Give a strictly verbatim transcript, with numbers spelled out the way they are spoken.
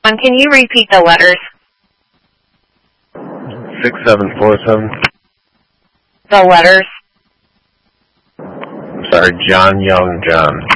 Um, can you repeat the letters? Six seven four seven. The letters? I'm sorry, John Young John.